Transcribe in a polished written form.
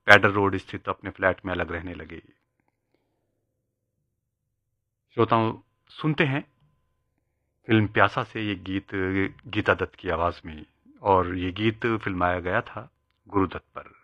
Pader road स्थित अपने flat में अलग रहने लगे। श्रोताओं, सुनते हैं फिल्म प्यासा से ये गीत गीता दत्त की आवाज़ में, और ये गीत फिल्माया गया था गुरुदत्त पर।